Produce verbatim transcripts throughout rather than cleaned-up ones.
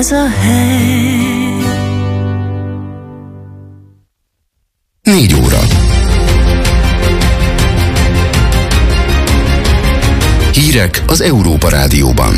ez a hely. Négy óra. Hírek az Európa Rádióban.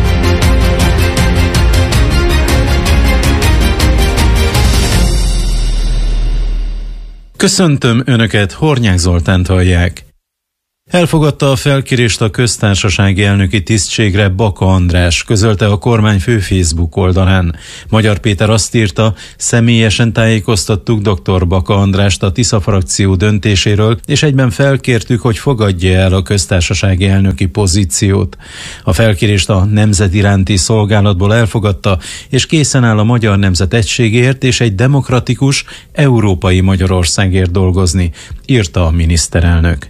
Köszöntöm Önöket, Hornyák Zoltánt hallják. Elfogadta a felkérést a köztársasági elnöki tisztségre Baka András, közölte a kormány fő Facebook oldalán. Magyar Péter azt írta, személyesen tájékoztattuk dr. Baka Andrást a Tisza frakció döntéséről, és egyben felkértük, hogy fogadja el a köztársasági elnöki pozíciót. A felkérést a Nemzet iránti szolgálatból elfogadta, és készen áll a magyar nemzet egységért és egy demokratikus, európai Magyarországért dolgozni, írta a miniszterelnök.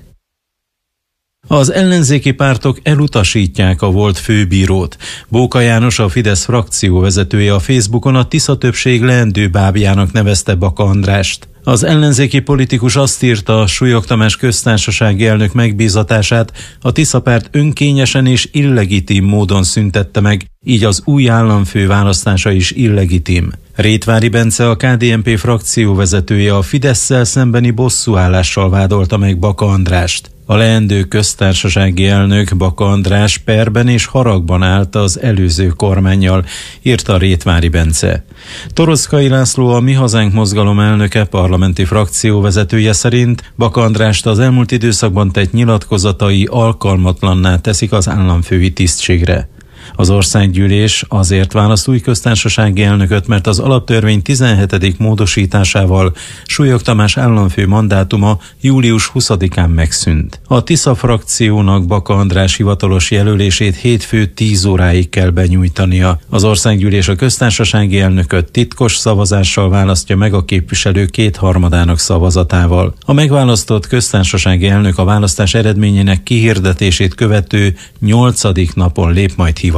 Az ellenzéki pártok elutasítják a volt főbírót. Bóka János, a Fidesz frakció vezetője a Facebookon a Tisza többség leendő bábjának nevezte Baka Andrást. Az ellenzéki politikus azt írta, Súlyog Tamás köztársasági elnök megbízatását a Tisza párt önkényesen és illegitim módon szüntette meg, így az új államfő választása is illegitim. Rétvári Bence, a ká dé en pé frakció vezetője a Fidesszel szembeni bosszúállással vádolta meg Baka Andrást. A leendő köztársasági elnök Baka András perben és haragban állt az előző kormánnyal, írta Rétvári Bence. Toroczkai László, a Mi Hazánk mozgalom elnöke, parlamenti frakció vezetője szerint Baka Andrást az elmúlt időszakban tett nyilatkozatai alkalmatlanná teszik az államfői tisztségre. Az országgyűlés azért választ új köztársasági elnököt, mert az alaptörvény tizenhetedik módosításával Súlyog Tamás államfő mandátuma július huszadikán megszűnt. A Tisza frakciónak Baka András hivatalos jelölését hétfő tíz óráig kell benyújtania. Az országgyűlés a köztársasági elnököt titkos szavazással választja meg a képviselők kétharmadának szavazatával. A megválasztott köztársasági elnök a választás eredményének kihirdetését követő nyolcadik napon lép majd hivatalba.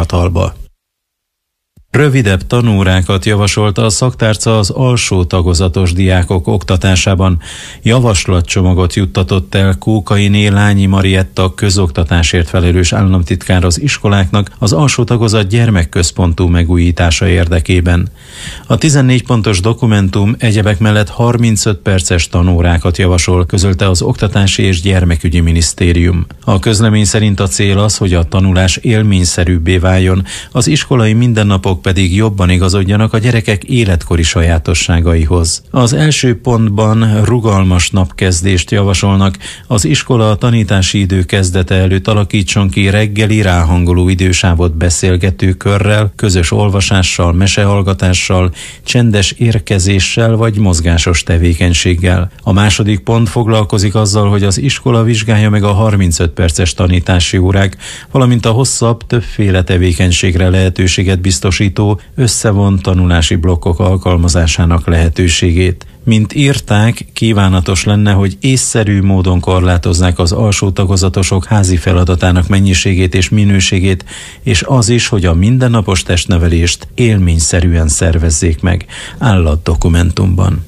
Rövidebb tanórákat javasolta a szaktárca az alsó tagozatos diákok oktatásában. Javaslatcsomagot juttatott el Kókainé Lányi Marietta közoktatásért felelős államtitkár az iskoláknak az alsó tagozat gyermekközpontú megújítása érdekében. A tizennégy pontos dokumentum egyebek mellett harmincöt perces tanórákat javasol, közölte az Oktatási és Gyermekügyi Minisztérium. A közlemény szerint a cél az, hogy a tanulás élményszerűbbé váljon, az iskolai mindennapok pedig jobban igazodjanak a gyerekek életkori sajátosságaihoz. Az első pontban rugalmas napkezdést javasolnak, az iskola a tanítási idő kezdete előtt alakítson ki reggeli ráhangoló idősávot beszélgető körrel, közös olvasással, mesehallgatással, csendes érkezéssel vagy mozgásos tevékenységgel. A második pont foglalkozik azzal, hogy az iskola vizsgálja meg a harmincöt perces tanítási órák, valamint a hosszabb, többféle tevékenységre lehetőséget biztosít összevont tanulási blokkok alkalmazásának lehetőségét. Mint írták, kívánatos lenne, hogy észszerű módon korlátozzák az alsó tagozatosok házi feladatának mennyiségét és minőségét, és az is, hogy a mindennapos testnevelést élményszerűen szervezzék meg, áll a dokumentumban.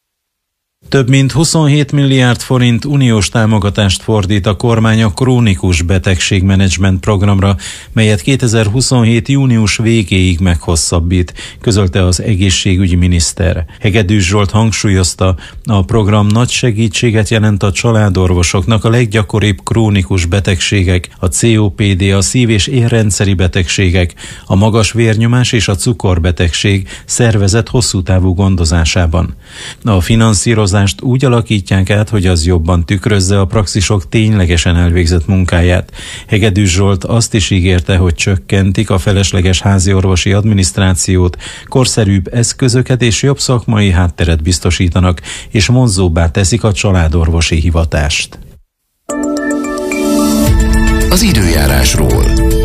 Több mint huszonhét milliárd forint uniós támogatást fordít a kormány a krónikus betegségmenedzsment programra, melyet kétezer-huszonhét június végéig meghosszabbít, közölte az egészségügyi miniszter. Hegedűs Zsolt hangsúlyozta, a program nagy segítséget jelent a családorvosoknak a leggyakoribb krónikus betegségek, a cé o pé dé, a szív- és érrendszeri betegségek, a magas vérnyomás és a cukorbetegség szervezett hosszú távú gondozásában. A finanszírozás úgy alakítják át, hogy az jobban tükrözze a praxisok ténylegesen elvégzett munkáját. Hegedűs Zsolt azt is ígérte, hogy csökkentik a felesleges háziorvosi adminisztrációt, korszerűbb eszközöket és jobb szakmai hátteret biztosítanak, és vonzóbbá teszik a családorvosi hivatást. Az időjárásról.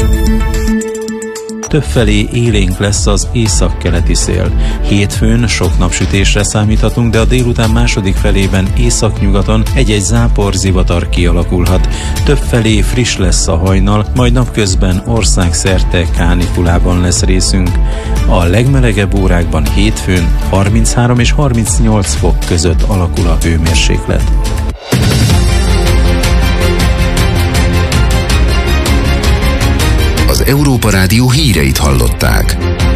Többfelé élénk lesz az északkeleti szél. Hétfőn sok napsütésre számíthatunk, de a délután második felében északnyugaton egy-egy záporzivatar kialakulhat. Többfelé friss lesz a hajnal, majd napközben országszerte kánikulában lesz részünk. A legmelegebb órákban hétfőn harminchárom és harmincnyolc fok között alakul a hőmérséklet. Az Európa Rádió híreit hallották.